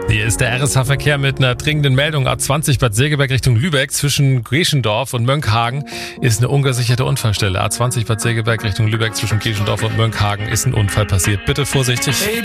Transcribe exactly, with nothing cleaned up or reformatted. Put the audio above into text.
Hier ist der R S H-Verkehr mit einer dringenden Meldung. A zwanzig Bad Segeberg Richtung Lübeck zwischen Geschendorf und Mönckehagen ist eine ungesicherte Unfallstelle. A zwanzig Bad Segeberg Richtung Lübeck zwischen Geschendorf und Mönckehagen ist ein Unfall passiert. Bitte vorsichtig.